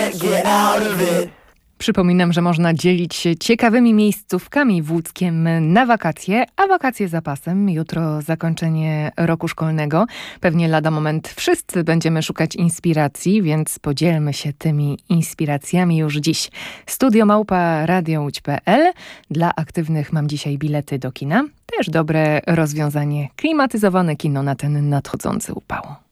can't get out of it. Przypominam, że można dzielić się ciekawymi miejscówkami w Łódzkiem na wakacje, a wakacje za pasem. Jutro zakończenie roku szkolnego. Pewnie lada moment wszyscy będziemy szukać inspiracji, więc podzielmy się tymi inspiracjami już dziś. studio@radiołódź.pl. Dla aktywnych mam dzisiaj bilety do kina. Też dobre rozwiązanie. Klimatyzowane kino na ten nadchodzący upał.